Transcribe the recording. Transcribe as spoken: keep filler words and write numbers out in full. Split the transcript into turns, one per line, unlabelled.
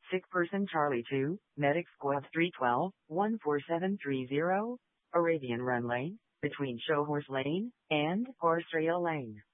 Sick person Charlie two, Medic Squad three twelve, one four seven three zero, Arabian Run Lane, between Showhorse Lane and Horse Trail Lane.